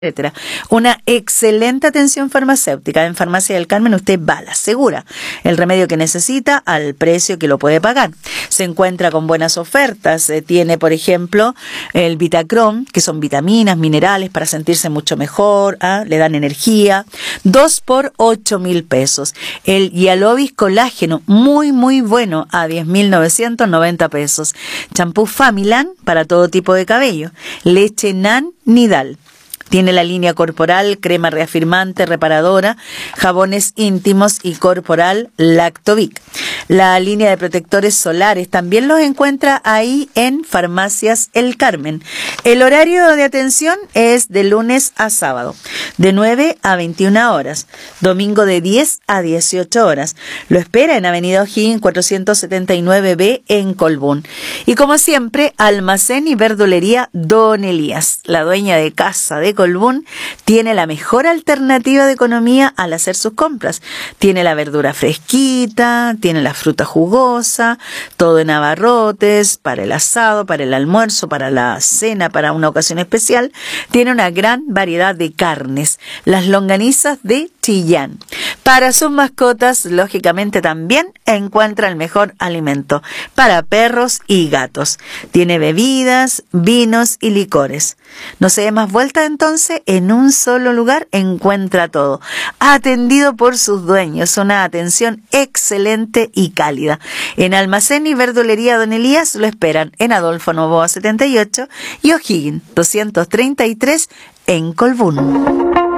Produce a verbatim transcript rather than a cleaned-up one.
etcétera. Una excelente atención farmacéutica. En Farmacia del Carmen usted va a la segura. El remedio que necesita al precio que lo puede pagar. Se encuentra con buenas ofertas. Eh, tiene, por ejemplo, el Vitacrom, que son vitaminas, minerales para sentirse mucho mejor. ¿ah? Le dan energía. Dos por ocho mil pesos. El Hialovis Colágeno, muy, muy bueno, a diez mil novecientos noventa pesos. Champú Familan para todo tipo de cabello. Leche Nan Nidal. Tiene la línea corporal, crema reafirmante, reparadora, jabones íntimos y corporal Lactovic. La línea de protectores solares también los encuentra ahí en Farmacias El Carmen. El horario de atención es de lunes a sábado, de nueve a veintiuna horas, domingo de diez a dieciocho horas. Lo espera en Avenida O'Higgins cuatrocientos setenta y nueve B en Colbún. Y como siempre, almacén y verdulería Don Elías, la dueña de casa de Colbún, tiene la mejor alternativa de economía al hacer sus compras. Tiene la verdura fresquita, tiene la fruta jugosa, todo en abarrotes, para el asado, para el almuerzo, para la cena, para una ocasión especial. Tiene una gran variedad de carnes, las longanizas de Chillán. Para sus mascotas, lógicamente también encuentra el mejor alimento para perros y gatos. Tiene bebidas, vinos y licores. No se dé más vuelta entonces, en un solo lugar encuentra todo. Atendido por sus dueños, una atención excelente y cálida. En Almacén y Verdulería Don Elías lo esperan en Adolfo Noboa setenta y ocho y O'Higgins doscientos treinta y tres en Colbún.